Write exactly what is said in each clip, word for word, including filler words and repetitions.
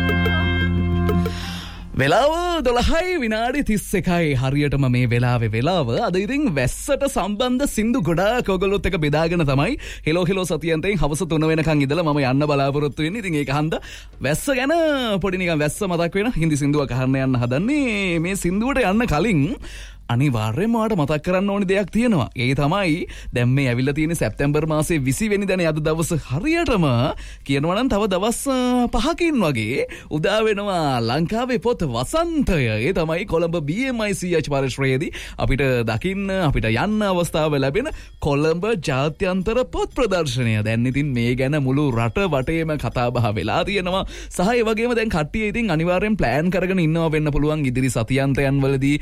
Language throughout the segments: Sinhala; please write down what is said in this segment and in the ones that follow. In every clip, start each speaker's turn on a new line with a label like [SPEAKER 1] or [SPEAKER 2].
[SPEAKER 1] වෙලාව දොළහයි විනාඩි තිස් එකයි හරියටම මේ වෙලාවේ වෙලාව. අද ඉතින් වැස්සට සම්බන්ධ සින්දු ගොඩාක් ඔයගොල්ලොත් එක්ක බෙදාගෙන තමයි හෙලෝ හෙලෝ සතියෙන්තෙන් හවස තුන වෙනකන් ඉඳලා මම යන්න බලාපොරොත්තු වෙන්නේ. ඉතින් ඒක හන්ද වැස්ස ගැන පොඩි නිකන් වැස්ස මතක් වෙන හින්දි සින්දුවක් අහන්න යන්න හදන්නේ. මේ සින්දුවට යන්න කලින් අනිවාර්යයෙන්ම ඔයාලට මතක් කරන්න ඕනි දෙයක් තියෙනවා. ඒ තමයි දැන් මේ ඇවිල්ලා තියෙන සැප්තැම්බර් මාසේ විසි වෙනිදානේ අද දවස හරියටම කියනවා නම් තව දවස් පහකින් වගේ උදා වෙනවා ලංකාවේ පොත් වසන්තය. ඒ තමයි කොළඹ බී එම් අයි සී එච් පරිශ්‍රයේදී අපිට දකින්න අපිට යන්න අවස්ථාව ලැබෙන කොළඹ ජාත්‍යන්තර පොත් ප්‍රදර්ශනය. දැන් ඉතින් මේ ගැන මුළු රට වටේම කතා බහ වෙලා තියෙනවා. සහ ඒ වගේම දැන් කට්ටිය ඉතින් අනිවාර්යෙන් ප්ලෑන් කරගෙන ඉන්නවා වෙන්න පුළුවන් ඉදිරි සතියන්තයන් වලදී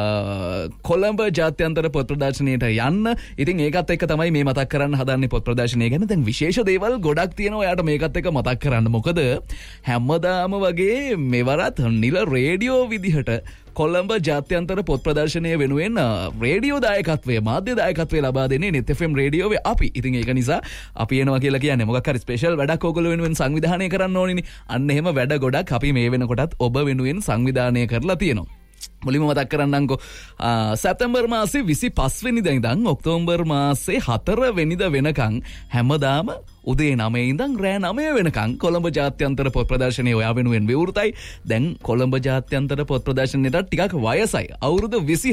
[SPEAKER 1] කොළඹ ජාත්‍යන්තර පොත් ප්‍රදර්ශනයට යන්න. ඉතින් ඒකත් එක්ක තමයි මේ මතක් කරන්න හදන්නේ පොත් ප්‍රදර්ශනය ගැන. දැන් විශේෂ දේවල් ගොඩක් තියෙනවා ඔයාට මේකත් එක්ක මතක් කරන්න. මොකද හැමදාම වගේ මෙවරත් නිල රේඩියෝ විදිහට කොළඹ ජාත්‍යන්තර පොත් ප්‍රදර්ශනය වෙනුවෙන් රේඩියෝ දායකත්වය මාධ්‍ය දායකත්වය ලබා දෙන්නේ නෙත් එෆ් එම් රේඩියෝවේ අපි. ඉතින් ඒක නිසා අපි එනවා කියලා කියන්නේ මොකක් හරි ස්පෙෂල් වැඩක් ඕගොල්ලෝ වෙනුවෙන් සංවිධානය කරන්න ඕනිනේ. අන්න එහෙම වැඩ ගොඩක් අපි මේ වෙනකොටත් ඔබ වෙනුවෙන් සංවිධානය කරලා තියෙනවා. මුලින්ම මතක් කරන්නම්කෝ සැප්තැම්බර් මාසේ විසි පහ වෙනිදා ඉඳන් ඔක්තෝබර් මාසේ හතර වෙනිදා වෙනකන් හැමදාම උදේ නවය ඉඳන් රෑ නවය වෙනකන් කොළඹ ජාත්‍යන්තර පොත් ප්‍රදර්ශනය ඔයා වෙනුවෙන් විවෘතයි. දැන් කොළඹ ජාත්‍යන්තර පොත් ප්‍රදර්ශනයට ටිකක් වයසයි. අවුරුදු විසි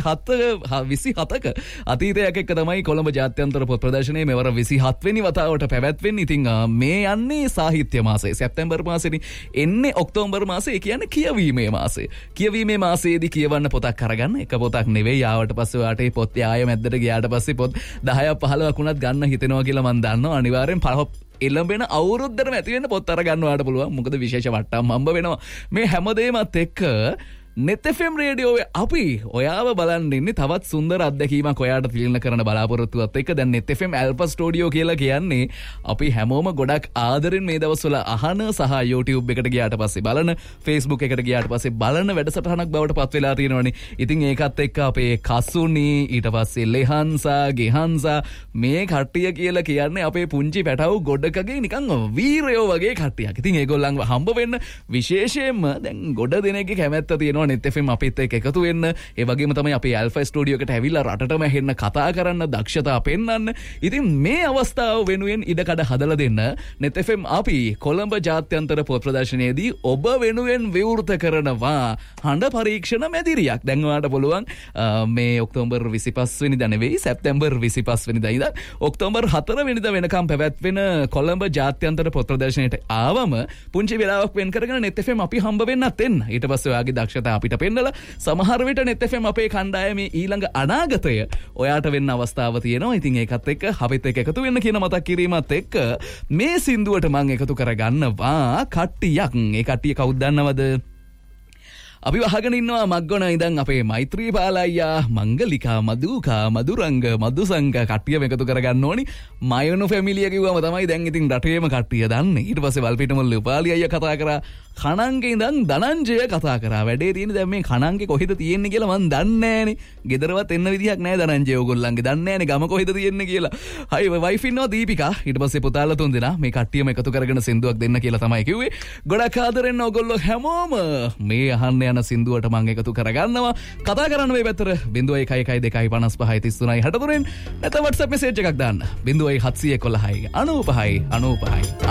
[SPEAKER 1] හතක අතීතයක් එක්ක තමයි කොළඹ ජාත්‍යන්තර පොත් ප්‍රදර්ශනය මෙවර විසි හත් වෙනි වතාවට පැවැත්වෙන්නේ. ඉතින් මේ යන්නේ සාහිත්‍ය මාසයේ සැප්තැම්බර් මාසෙනේ එන්නේ ඔක්තෝබර් මාසේ. ඒ කියන්නේ කියවීමේ මාසේ. කියවීමේ මාසයේදී කියවන්න පොතක් අරගන්න. එක පොතක් නෙවෙයි. ආවට පස්සේ ඔයාට මේ පොත් යාය මැද්දට ගියාට පස්සේ පොත් දහයක් පහළොවක් උනත් ගන්න හිතෙනවා කියලා මම දන්නවා. අනිවාර්යෙන් එළඹෙන අවුරුද්දටම ඇති වෙන්න පොත් අරගන්න ඔයාලට පුළුවන්. මොකද විශේෂ වට්ටම් හම්බ වෙනවා. මේ හැමදේමත් එක්ක නෙත් එෆ් එම් රේඩියෝවේ අපි ඔයාව බලන් ඉන්නේ තවත් සුන්දර අත්දැකීමක් ඔයාට තියන්න කරන බලාපොරොත්තුවත් එක්ක. දැන් නෙත් එෆ් එම් ඇල්ෆා ස්ටුඩියෝ කියලා කියන්නේ අපි හැමෝම ගොඩක් ආදරෙන් මේ දවස්වල අහන සහ YouTube එකට ගියාට පස්සේ බලන, Facebook එකට ගියාට පස්සේ බලන වැඩසටහනක් බවට පත් වෙලා තියෙනවනේ. ඉතින් ඒකත් එක්ක අපේ කසුනි ඊට පස්සේ ලෙහන්සා ගෙහන්සා මේ කට්ටිය කියලා කියන්නේ අපේ පුංචි පැටවු ගොඩකගේ නිකන් වීරයෝ වගේ කට්ටියක්. ඉතින් ඒගොල්ලන්ව හම්බ වෙන්න විශේෂයෙන්ම දැන් ගොඩ දෙනෙක්ගේ කැමැත්ත තියෙනවා නෙත් එෆ් එම් අපිත් එක්ක එකතු වෙන්න. ඒ වගේම තමයි අපේ ඇල්ෆා ස්ටුඩියෝ එකට ඇවිල්ලා රටටම හෙන්න කතා කරන්න, දක්ෂතා පෙන්වන්න. ඉතින් මේ අවස්ථාව වෙනුවෙන් ඉඩකඩ හදලා දෙන්න නෙත් එෆ් එම් අපි කොළඹ ජාත්‍යන්තර පොත් ප්‍රදර්ශනයේදී ඔබ වෙනුවෙන් විවෘත කරනවා හඬ පරීක්ෂණ මැදිරියක්. දැන් ඔයාලට පුළුවන් මේ ඔක්තෝබර් විසි පහ වෙනිදා නෙවෙයි සැප්තැම්බර් විසි පහ වෙනිදා ඉඳන් ඔක්තෝබර් හතර වෙනිදා වෙනකම් පැවැත්වෙන කොළඹ ජාත්‍යන්තර පොත් ප්‍රදර්ශනයට ආවම පුංචි වෙලාවක් වෙන් කරගෙන නෙත් එෆ් එම් අපි හම්බ වෙන්නත් එන්න. ඊට පස්සේ ඔයාගේ දක්ෂතා අපිට පෙන්නලා සමහර විට නෙත් එෆ් එම් අපේ කණ්ඩායමේ ඊළඟ අනාගතය ඔයාට වෙන්න අවස්ථාව තියෙනවා. ඉතින් ඒකත් එක්ක අපිත් එක්ක එකතු වෙන්න කියන මතක් කිරීමත් එක්ක මේ සින්දුවට මම එකතු කරගන්නවා කට්ටියක්. ඒ කට්ටිය කවුද දන්නවද? අපි වහගෙන ඉන්නවා මග්ගොන ඉඳන් අපේ මෛත්‍රීපාල අයියා, මංගලිකා, මදුකා, මදුරංග, මදුසංග කට්ටියම එකතු කරගන්න ඕනි. මයනු ෆැමිලිය කිව්වම තමයි දැන් ඉතින් රටේම කට්ටිය දන්නේ. ඊට පස්සේ වල්පිටමුල්ල උපාලි අයියා කතා කරා. කණංගේ ඉඳන් ධනංජය කතා කරා. වැඩේ තියෙන්නේ දැන් මේ කණංගේ කොහෙද තියෙන්නේ කියලා මන් දන්නේ නැහනේ. ගෙදරවත් එන්න විදියක් නැහැ ධනංජය ඕගොල්ලන්ගේ. දන්නේ නැහනේ ගම කොහෙද තියෙන්නේ කියලා. හයි වයිෆ් ඉන්නවා දීපිකා. ඊට පස්සේ පුතාලා තුන් දෙනා මේ කට්ටියම එකතු කරගෙන සින්දුවක් දෙන්න කියලා තමයි කිව්වේ. ගොඩක් ආදරෙන් ඕගොල්ලෝ හැමෝම මේ අහන්න යන සින්දුවට මම එකතු කරගන්නවා. කතා කරන්න මේ පැත්තට ज़ीरो एक एक दो पाँच पाँच तीस තුනයි හට තුනෙන් නැත්නම් WhatsApp message එකක් දාන්න ज़ीरो एक सात एक एक नौ पाँच नौ पाँच